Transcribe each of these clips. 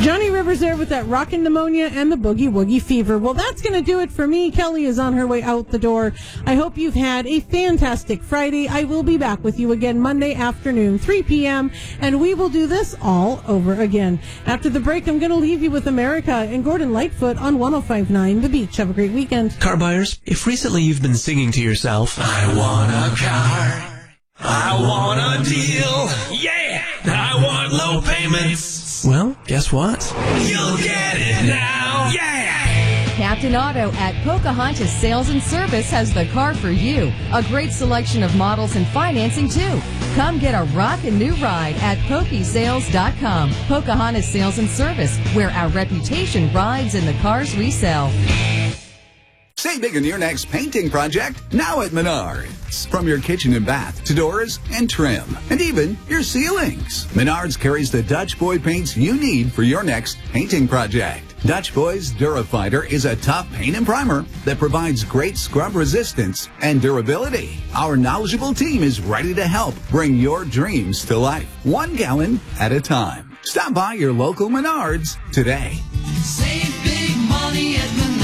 Johnny Rivers there with that rockin' pneumonia and the boogie woogie fever. Well, that's going to do it for me. Kelly is on her way out the door. I hope you've had a fantastic Friday. I will be back with you again Monday afternoon, 3 p.m., and we will do this all over again. After the break, I'm going to leave you with America and Gordon Lightfoot on 105.9 The Beach. Have a great weekend. Car buyers, if recently you've been singing to yourself, I want a car, I want a deal, yeah, I want low payments. Well, guess what? You'll get it now, yeah! Captain Auto at Pocahontas Sales and Service has the car for you. A great selection of models and financing, too. Come get a rockin' new ride at PokeSales.com. Pocahontas Sales and Service, where our reputation rides in the cars we sell. Save big on your next painting project now at Menards. From your kitchen and bath to doors and trim, and even your ceilings. Menards carries the Dutch Boy paints you need for your next painting project. Dutch Boy's DuraFighter is a tough paint and primer that provides great scrub resistance and durability. Our knowledgeable team is ready to help bring your dreams to life, 1 gallon at a time. Stop by your local Menards today. Save big money at Menards.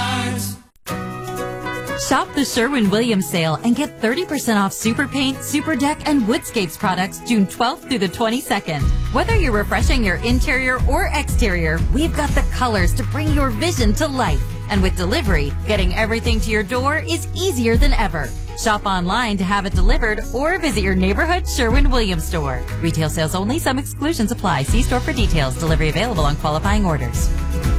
Shop the Sherwin-Williams sale and get 30% off Super Paint, Super Deck, and Woodscapes products June 12th through the 22nd. Whether you're refreshing your interior or exterior, we've got the colors to bring your vision to life. And with delivery, getting everything to your door is easier than ever. Shop online to have it delivered or visit your neighborhood Sherwin-Williams store. Retail sales only. Some exclusions apply. See store for details. Delivery available on qualifying orders.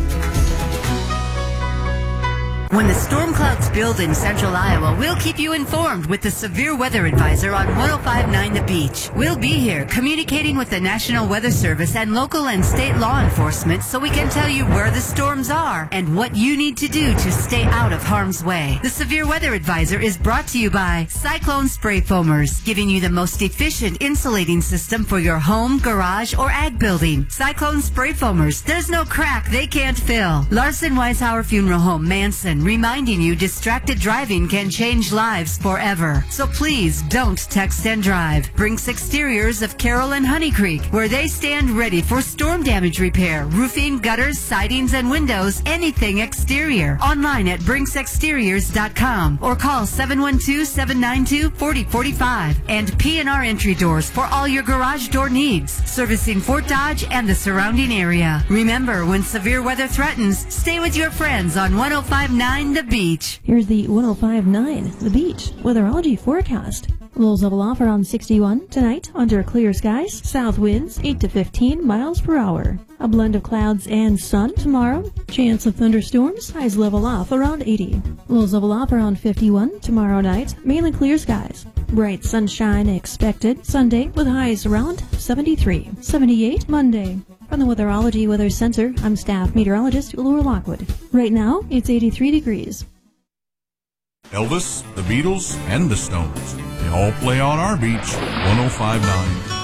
When the storm clouds build in central Iowa, we'll keep you informed with the Severe Weather Advisor on 105.9 The Beach. We'll be here communicating with the National Weather Service and local and state law enforcement so we can tell you where the storms are and what you need to do to stay out of harm's way. The Severe Weather Advisor is brought to you by Cyclone Spray Foamers, giving you the most efficient insulating system for your home, garage, or ag building. Cyclone Spray Foamers. There's no crack they can't fill. Larson Weishauer Funeral Home, Manson, reminding you distracted driving can change lives forever. So please don't text and drive. Brinks Exteriors of Carroll and Honey Creek, where they stand ready for storm damage repair, roofing, gutters, sidings, and windows, anything exterior. Online at BrinksExteriors.com or call 712-792-4045. And P&R Entry Doors for all your garage door needs, servicing Fort Dodge and the surrounding area. Remember, when severe weather threatens, stay with your friends on 105.9 The Beach. Here's the 105.9 The Beach weatherology forecast. Lows level off around 61 tonight under clear skies. South winds 8 to 15 miles per hour. A blend of clouds and sun tomorrow. Chance of thunderstorms. Highs level off around 80. Lows level off around 51 tomorrow night. Mainly clear skies. Bright sunshine expected Sunday with highs around 73. 78 Monday. From the Weatherology Weather Center, I'm staff meteorologist Laura Lockwood. Right now, it's 83 degrees. Elvis, the Beatles, and the Stones. They all play on our beach, 105.9.